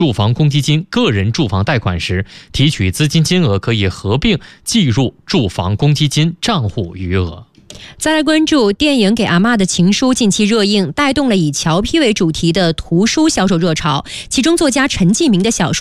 住房公积金个人住房贷款时，提取资金金额可以合并计入住房公积金账户余额。 再来关注电影《给阿嬷的情书》近期热映，带动了以乔批为主题的图书销售热潮，其中作家陈继明的小说